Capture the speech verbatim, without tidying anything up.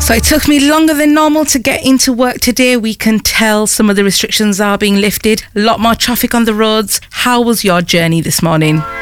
So it took me longer than normal to get into work today. We can tell some of the restrictions are being lifted. A lot more traffic on the roads. How was your journey this morning?